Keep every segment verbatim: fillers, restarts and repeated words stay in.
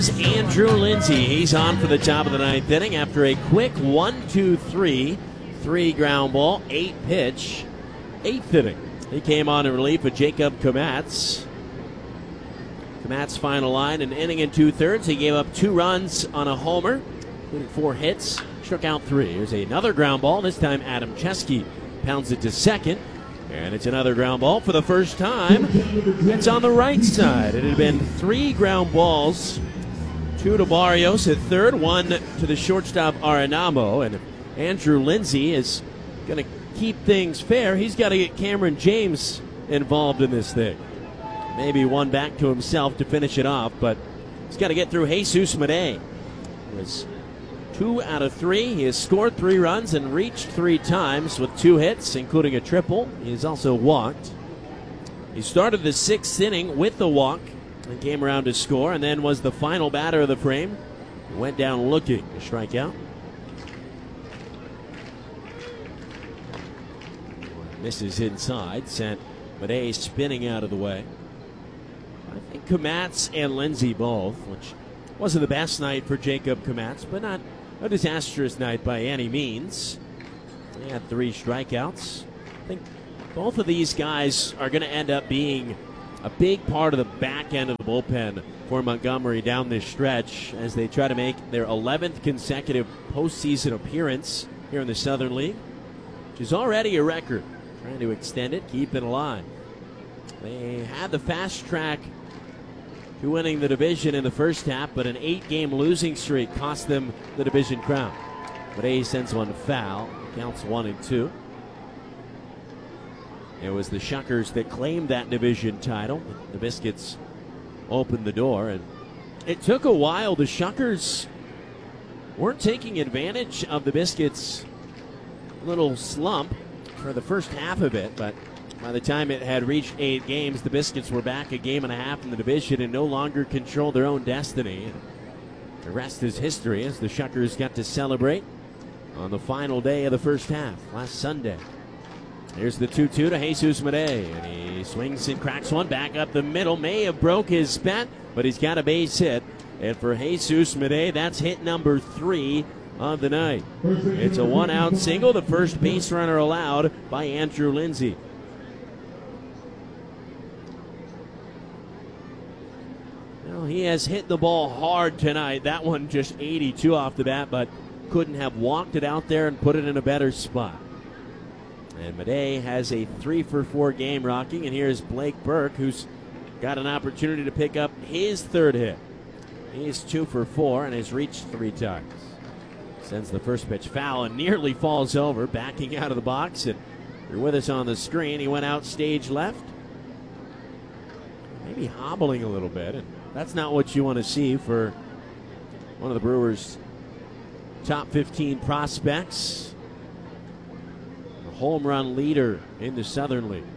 Andrew Lindsay, he's on for the top of the ninth inning after a quick one two three, three ground ball, eight pitch, eighth inning. He came on in relief of Jacob Komatz. Komatz final line, an inning and two-thirds. He gave up two runs on a homer, including four hits, struck out three. Here's another ground ball. This time Adam Chesky pounds it to second. And it's another ground ball for the first time. It's on the right side. It had been three ground balls. Two to Barrios at third, one to the shortstop Arenamo. And if Andrew Lindsay is going to keep things fair, he's got to get Cameron James involved in this thing. Maybe one back to himself to finish it off, but he's got to get through Jesus Madej. It was two out of three. He has scored three runs and reached three times with two hits, including a triple. He has also walked. He started the sixth inning with the walk and came around to score, and then was the final batter of the frame. He went down looking to strike out. Misses inside, sent Madej spinning out of the way. I think Komatz and Lindsay both, which wasn't the best night for Jacob Komatz, but not a disastrous night by any means. He had three strikeouts. I think both of these guys are going to end up being a big part of the back end of the bullpen for Montgomery down this stretch as they try to make their eleventh consecutive postseason appearance here in the Southern League, which is already a record. Trying to extend it, keep it alive. They had the fast track to winning the division in the first half, but an eight-game losing streak cost them the division crown. Madej sends one foul, counts one and two. It was the Shuckers that claimed that division title. The Biscuits opened the door, and it took a while. The Shuckers weren't taking advantage of the Biscuits' little slump for the first half of it, but by the time it had reached eight games, the Biscuits were back a game and a half in the division and no longer controlled their own destiny. And the rest is history as the Shuckers got to celebrate on the final day of the first half last Sunday. Here's the two two to Jesus Madej, and he swings and cracks one back up the middle. May have broke his bat, but he's got a base hit. And for Jesus Madej, that's hit number three of the night. It's a one-out single, the first base runner allowed by Andrew Lindsay. Well, he has hit the ball hard tonight. That one just eighty-two off the bat, but couldn't have walked it out there and put it in a better spot. And Madej has a three for four game rocking, and here's Blake Burke, who's got an opportunity to pick up his third hit. He's two for four and has reached three times. Sends the first pitch foul and nearly falls over, backing out of the box. And you're with us on the screen. He went out stage left, maybe hobbling a little bit, and that's not what you want to see for one of the Brewers' top fifteen prospects. Home run leader in the Southern League.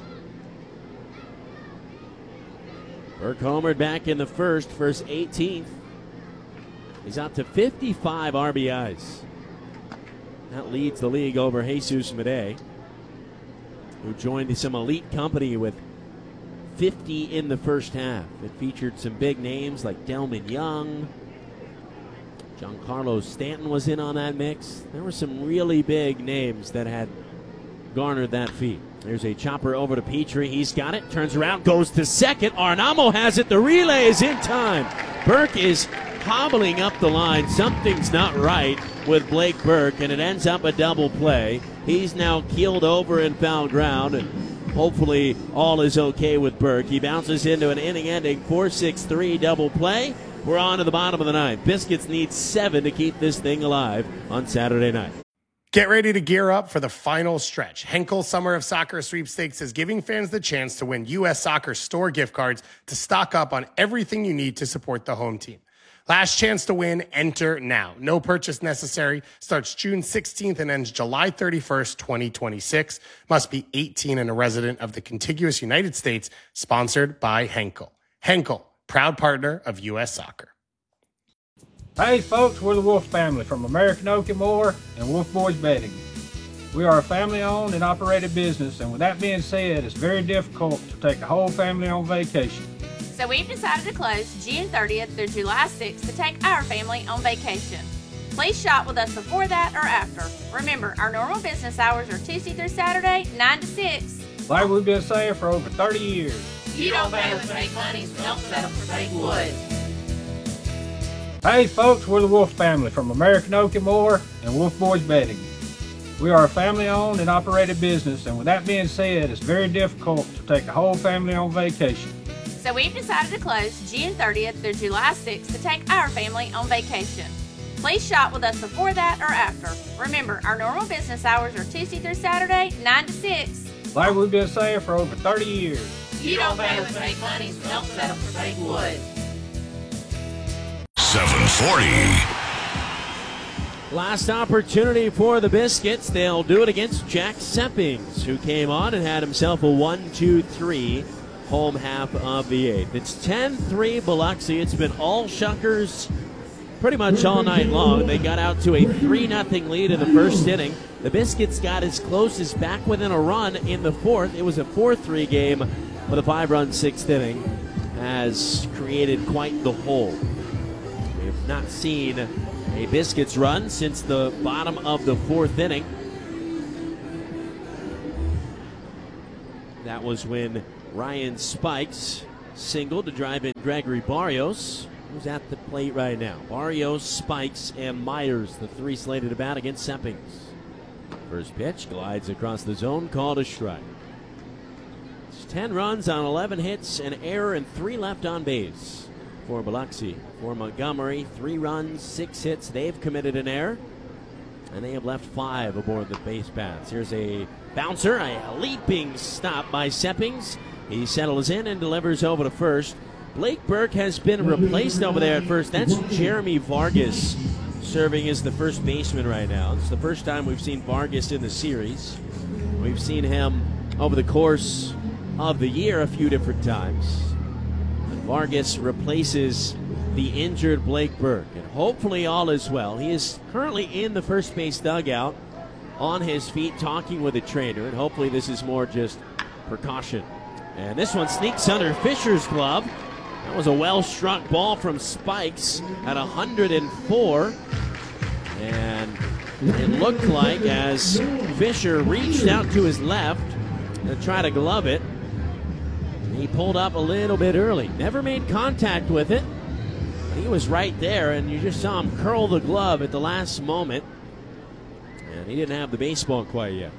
Burke homered back in the first for his eighteenth. He's up to fifty-five R B Is. That leads the league over Jesus Madej, who joined some elite company with fifty in the first half. It featured some big names like Delman Young. Giancarlo Stanton was in on that mix. There were some really big names that had garnered that feat. There's a chopper over to Petrie. He's got it. Turns around, goes to second. Arenamo has it. The relay is in time. Burke is hobbling up the line. Something's not right with Blake Burke, and it ends up a double play. He's now keeled over in foul ground, and hopefully all is okay with Burke. He bounces into an inning-ending four six three double play. We're on to the bottom of the ninth. Biscuits need seven to keep this thing alive on Saturday night. Get ready to gear up for the final stretch. Henkel Summer of Soccer Sweepstakes is giving fans the chance to win U S Soccer store gift cards to stock up on everything you need to support the home team. Last chance to win, enter now. No purchase necessary. Starts June sixteenth and ends July thirty-first, twenty twenty-six. Must be eighteen and a resident of the contiguous United States. Sponsored by Henkel. Henkel, proud partner of U S Soccer. Hey folks, we're the Wolf family from American Oak and Moore and Wolf Boys Bedding. We are a family-owned and operated business, and with that being said, it's very difficult to take a whole family on vacation. So we've decided to close June thirtieth through July sixth to take our family on vacation. Please shop with us before that or after. Remember, our normal business hours are Tuesday through Saturday, nine to six. Like we've been saying for over thirty years. You don't pay with fake money, so don't settle for fake wood. Hey folks, we're the Wolf family from American Oak and Moore and Wolf Boys Bedding. We are a family-owned and operated business, and with that being said, it's very difficult to take the whole family on vacation. So we've decided to close June thirtieth through July sixth to take our family on vacation. Please shop with us before that or after. Remember, our normal business hours are Tuesday through Saturday, nine to six. Like we've been saying for over thirty years. You don't pay with fake money, so don't settle for fake wood. seven forty. Last opportunity for the Biscuits. They'll do it against Jack Seppings, who came on and had himself a one two three home half of the eighth. It's ten three Biloxi. It's been all Shuckers pretty much all night long. They got out to a three nothing lead in the first inning. The Biscuits got as close as back within a run in the fourth. It was a four three game, but a five-run sixth inning has created quite the hole. We have not seen a Biscuits run since the bottom of the fourth inning. That was when Ryan Spikes singled to drive in Gregory Barrios, who's at the plate right now. Barrios, Spikes, and Myers, the three slated to bat against Seppings. First pitch glides across the zone, called a strike. It's ten runs on eleven hits, an error, and three left on base for Biloxi. For Montgomery, three runs, six hits. They've committed an error, and they have left five aboard the base paths. Here's a bouncer, a leaping stop by Seppings. He settles in and delivers over to first. Blake Burke has been replaced over there at first. That's Jeremy Vargas serving as the first baseman right now. It's the first time we've seen Vargas in the series. We've seen him over the course of the year a few different times. And Vargas replaces the injured Blake Burke, and hopefully all is well. He is currently in the first base dugout on his feet talking with a trainer, and hopefully this is more just precaution. And this one sneaks under Fisher's glove. That was a well-struck ball from Spikes at one hundred four. And it looked like as Fisher reached out to his left to try to glove it, he pulled up a little bit early. Never made contact with it. But he was right there, and you just saw him curl the glove at the last moment. And he didn't have the baseball quite yet.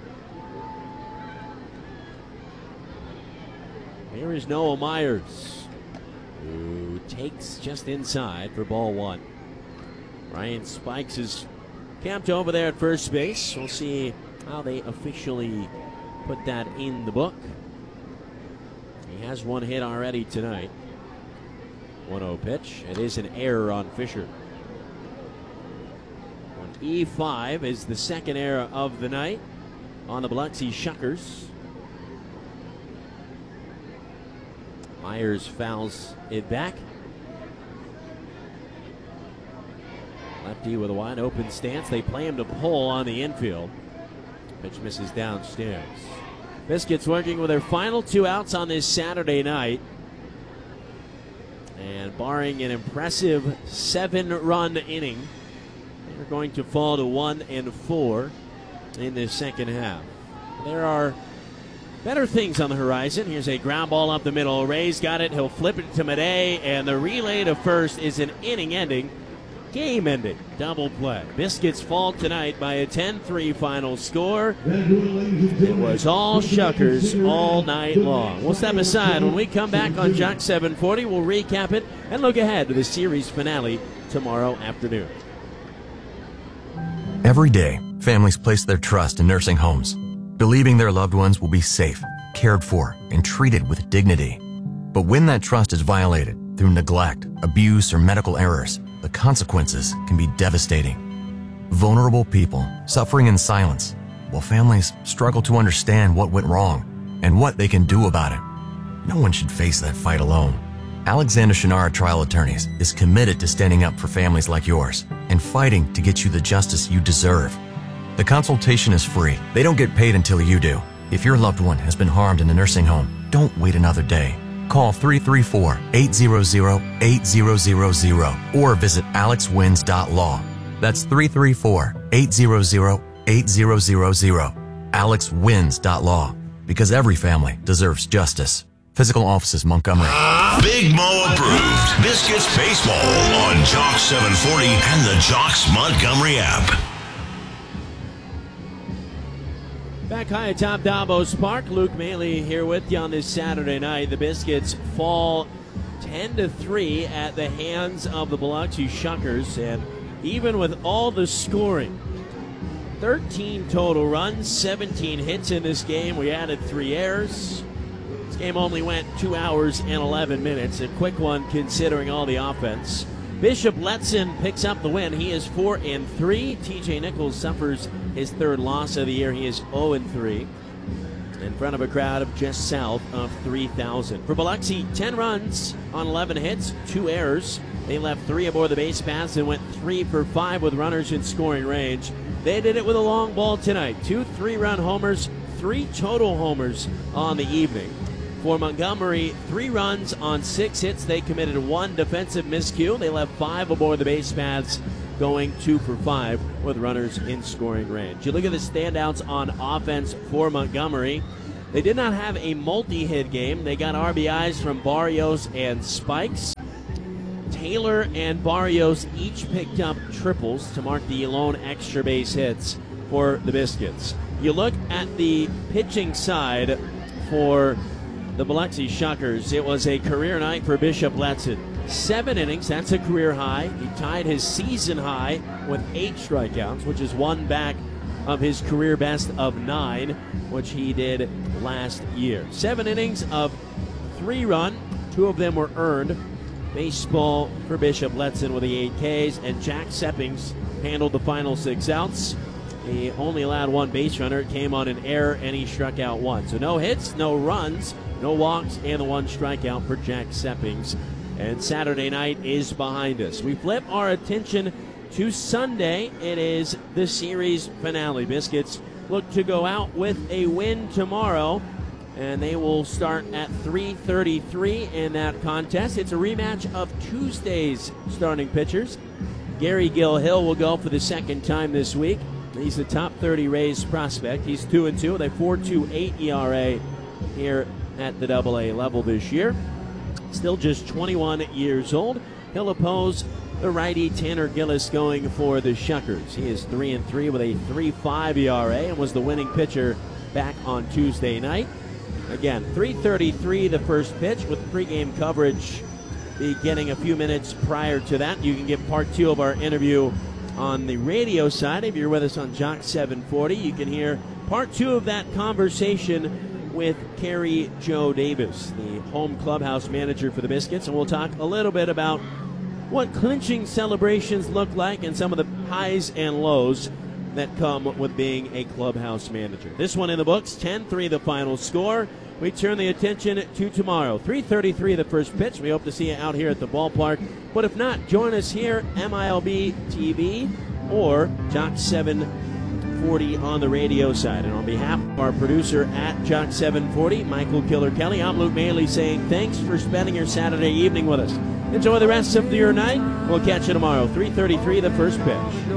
Here is Noah Myers, who takes just inside for ball one. Ryan Spikes is camped over there at first base. We'll see how they officially put that in the book. He has one hit already tonight. one oh pitch. It is an error on Fisher. On E five is the second error of the night on the Biloxi Shuckers. Myers fouls it back. Lefty with a wide open stance. They play him to pull on the infield. Pitch misses downstairs. Biscuits working with their final two outs on this Saturday night. And barring an impressive seven-run inning, they're going to fall to one and four in the second half. There are better things on the horizon. Here's a ground ball up the middle. Ray's got it. He'll flip it to Madej, and the relay to first is an inning-ending, game-ending double play. Biscuits fall tonight by a ten three final score. It was all Shuckers all night long. We'll step aside. When we come back on Jock seven forty, we'll recap it and look ahead to the series finale tomorrow afternoon. Every day, families place their trust in nursing homes, believing their loved ones will be safe, cared for, and treated with dignity. But when that trust is violated through neglect, abuse, or medical errors, the consequences can be devastating. Vulnerable people suffering in silence, while families struggle to understand what went wrong and what they can do about it. No one should face that fight alone. Alexander Shinara Trial Attorneys is committed to standing up for families like yours and fighting to get you the justice you deserve. The consultation is free. They don't get paid until you do. If your loved one has been harmed in a nursing home, don't wait another day. Call three three four, eight hundred, eight thousand or visit alex wins dot law. That's three three four, eight hundred, eight thousand. alex wins dot law. Because every family deserves justice. Physical offices, Montgomery. Big Mo approved. Biscuits Baseball on Jock seven forty and the Jocks Montgomery app. Back high atop Davos Park, Luke Maley here with you on this Saturday night. The Biscuits fall ten to three at the hands of the Biloxi Shuckers, and even with all the scoring, thirteen total runs, seventeen hits in this game. We added three errors. This game only went two hours and eleven minutes. A quick one considering all the offense. Bishop Letson picks up the win. He is four and three. T J Nichols suffers his third loss of the year. He is oh and three in front of a crowd of just south of three thousand. For Biloxi, ten runs on eleven hits, two errors. They left three aboard the base paths and went three for five with runners in scoring range. They did it with a long ball tonight. Two three-run homers, three total homers on the evening. For Montgomery, three runs on six hits. They committed one defensive miscue. They left five aboard the base paths, going two for five with runners in scoring range. You look at the standouts on offense for Montgomery. They did not have a multi-hit game. They got R B Is from Barrios and Spikes. Taylor and Barrios each picked up triples to mark the lone extra base hits for the Biscuits. You look at the pitching side for the Biloxi Shuckers. It was a career night for Bishop Letson. Seven innings, that's a career high. He tied his season high with eight strikeouts, which is one back of his career best of nine, which he did last year. Seven innings of three-run, two of them were earned. Baseball for Bishop Letson with the eight Ks, and Jack Seppings handled the final six outs. He only allowed one base runner. It came on an error, and he struck out one. So no hits, no runs, no walks, and the one strikeout for Jack Seppings. And Saturday night is behind us. We flip our attention to Sunday. It is the series finale. Biscuits look to go out with a win tomorrow, and they will start at three thirty-three in that contest. It's a rematch of Tuesday's starting pitchers. Gary Gill-Hill will go for the second time this week. He's the top thirty Rays prospect. He's two and two with a four point two eight E R A here at the double A level this year. Still just twenty-one years old. He'll oppose the righty Tanner Gillis going for the Shuckers. He is three and three with a three point five E R A and was the winning pitcher back on Tuesday night. Again, three thirty-three the first pitch, with pregame coverage beginning a few minutes prior to that. You can get part two of our interview on the radio side. If you're with us on Jock seven forty, you can hear part two of that conversation with Carrie Joe Davis, the home clubhouse manager for the Biscuits, and we'll talk a little bit about what clinching celebrations look like and some of the highs and lows that come with being a clubhouse manager. This one in the books, ten three the final score. We turn the attention to tomorrow. three thirty-three the first pitch. We hope to see you out here at the ballpark. But if not, join us here, M I L B T V or Jock seven forty on the radio side. And on behalf of our producer at Jock seven forty, Michael Killer Kelly, I'm Luke Maley saying thanks for spending your Saturday evening with us. Enjoy the rest of your night. We'll catch you tomorrow, three thirty-three the first pitch.